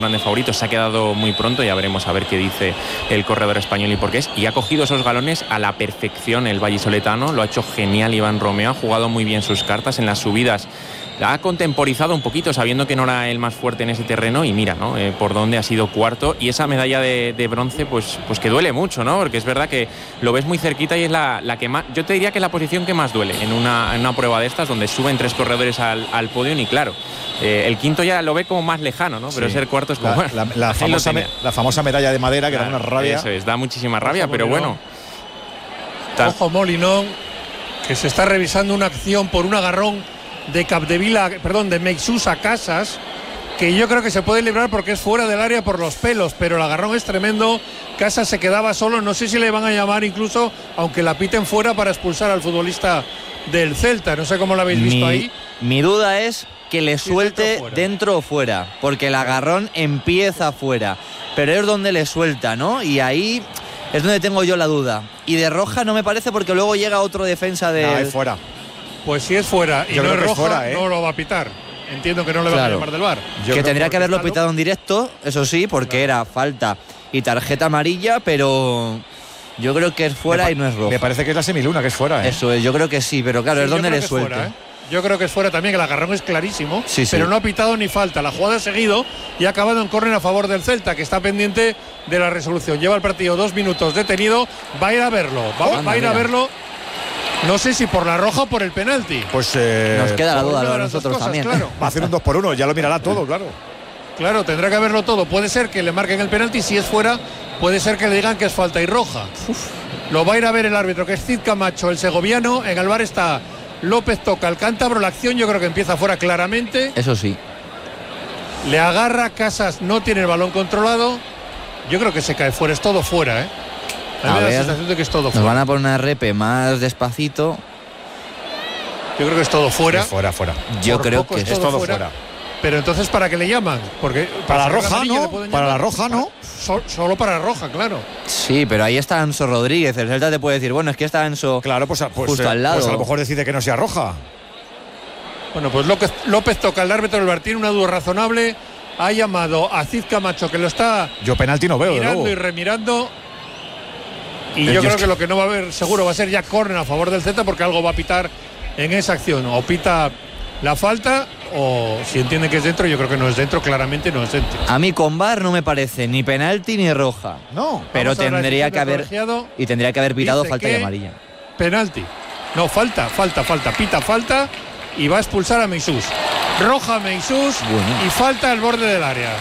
de favoritos, se ha quedado muy pronto, ya veremos a ver qué dice el corredor español y por qué es, y ha cogido esos galones a la perfección el vallisoletano, lo ha hecho genial Iván Romeo, ha jugado muy bien sus cartas en las subidas, ha contemporizado un poquito sabiendo que no era el más fuerte en ese terreno y mira, ¿no? Por dónde ha sido cuarto, y esa medalla de bronce pues que duele mucho, ¿no? Porque es verdad que lo ves muy cerquita y es la que más, yo te diría que es la posición que más duele en una prueba de estas donde suben 3 corredores al podio y claro, el quinto ya lo ve como más lejano, ¿no? Pero ser cuarto es como la famosa medalla de madera que da una rabia. Eso es, da muchísima rabia, pero bueno. Ojo Molinón, que se está revisando una acción por un agarrón de Meixús a Casas, que yo creo que se puede librar porque es fuera del área por los pelos, pero el agarrón es tremendo. Casas se quedaba solo, no sé si le van a llamar incluso, aunque la piten fuera, para expulsar al futbolista del Celta. No sé cómo lo habéis visto ahí. Mi duda es que le suelte dentro o fuera, porque el agarrón empieza fuera, pero es donde le suelta, ¿no? Y ahí es donde tengo yo la duda. Y de roja no me parece porque luego llega otro defensa de... No, es fuera. Pues si es fuera y no es roja, fuera, no lo va a pitar. Entiendo que no le va a llamar del VAR. Que tendría que haberlo pitado en directo, eso sí, porque era falta y tarjeta amarilla, pero yo creo que es fuera y no es roja. Me parece que es la semiluna, que es fuera. Eso es, yo creo que sí, pero claro, sí, es donde le suelte. Fuera, Yo creo que es fuera también, que el agarrón es clarísimo, pero no ha pitado ni falta. La jugada ha seguido y ha acabado en córner a favor del Celta, que está pendiente de la resolución. Lleva el partido 2 minutos detenido, va a ir a verlo, va a ir a verlo. No sé si por la roja o por el penalti. Pues nos queda la duda a nosotros cosas, también. Claro. Va a hacer un 2-1, ya lo mirará todo, claro. Claro, tendrá que verlo todo. Puede ser que le marquen el penalti, si es fuera, puede ser que le digan que es falta y roja. Lo va a ir a ver el árbitro, que es Cid Camacho, el segoviano. En el VAR está López Toca, el cántabro. La acción yo creo que empieza fuera claramente. Eso sí. Le agarra, Casas no tiene el balón controlado. Yo creo que se cae fuera, es todo fuera, A ver, la sensación de que es todo fuera. Nos van a poner una repe más despacito. Yo creo que es todo fuera. Es fuera. Yo creo que es todo fuera. Pero entonces, ¿para qué le llaman? Porque para la roja no. Para la roja no. Solo para la roja, claro. Sí, pero ahí está Anso Rodríguez. El Celta te puede decir, bueno, es que está Anso justo al lado. Pues a lo mejor decide que no sea roja. Bueno, pues López Toca, el árbitro del VAR, tiene una duda razonable. Ha llamado a Cid Camacho, que lo está... Yo penalti no veo, mirando y remirando. Y yo creo que lo que no va a haber seguro va a ser ya córner a favor del Celta, porque algo va a pitar en esa acción. O pita la falta, o si entiende que es dentro, yo creo que no es dentro, claramente no es dentro. A mí con VAR no me parece ni penalti ni roja. No. Pero tendría que haber pitado falta y amarilla. Penalti. No, falta. Pita falta y va a expulsar a Meixús. Roja a Meixús y falta al borde del área.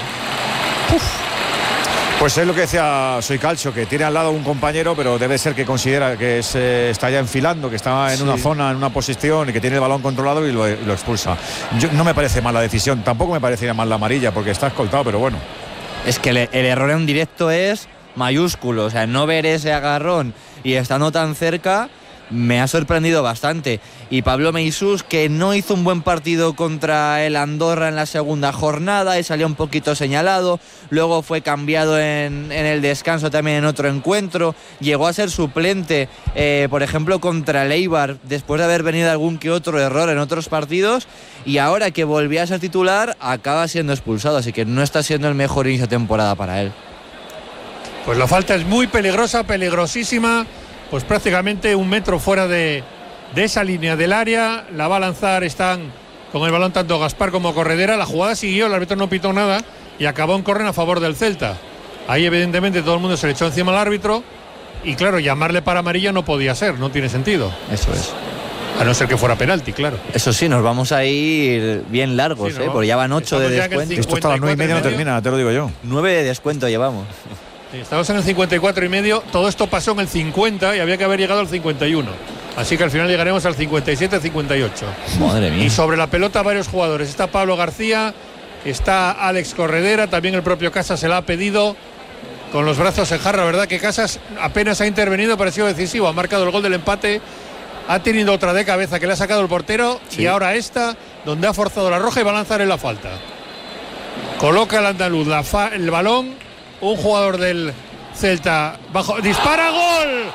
Pues es lo que decía Soy Calcio, que tiene al lado un compañero, pero debe ser que considera que se está ya enfilando, que está en una zona, en una posición y que tiene el balón controlado y lo expulsa. No me parece mal la decisión, tampoco me parecería mal la amarilla porque está escoltado, pero bueno. Es que el error en directo es mayúsculo, o sea, no ver ese agarrón y estando tan cerca me ha sorprendido bastante. Y Pablo Meixús, que no hizo un buen partido contra el Andorra en la segunda jornada y salió un poquito señalado, luego fue cambiado en el descanso también en otro encuentro, llegó a ser suplente por ejemplo contra el Eibar después de haber venido algún que otro error en otros partidos, y ahora que volvía a ser titular acaba siendo expulsado, así que no está siendo el mejor inicio de temporada para él. Pues la falta es muy peligrosa, peligrosísima. Pues prácticamente 1 metro fuera de esa línea del área. La va a lanzar, están con el balón tanto Gaspar como Corredera. La jugada siguió, el árbitro no pitó nada y acabó en córner a favor del Celta. Ahí evidentemente todo el mundo se le echó encima al árbitro y claro, llamarle para amarilla no podía ser, no tiene sentido. Eso es. A no ser que fuera penalti, claro. Eso sí, nos vamos a ir bien largos, porque ya van 8 de descuento. Esto hasta las 9:30 no termina, te lo digo yo. 9 de descuento llevamos. Estamos en el 54,5. Todo esto pasó en el 50 y había que haber llegado al 51. Así que al final llegaremos al 57-58. Madre mía. Y sobre la pelota varios jugadores. Está Pablo García, está Alex Corredera, también el propio Casas se la ha pedido con los brazos en jarra, ¿verdad? Que Casas apenas ha intervenido, pero ha sido decisivo. Ha marcado el gol del empate. Ha tenido otra de cabeza que le ha sacado el portero. Sí. Y ahora esta, donde ha forzado la roja y va a lanzar en la falta. Coloca el andaluz el balón. Un jugador del Celta bajo, dispara, gol.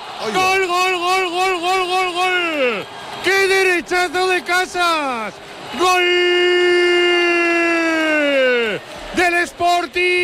Gol. ¡Qué derechazo de Casas! ¡Gol! Del Sporting.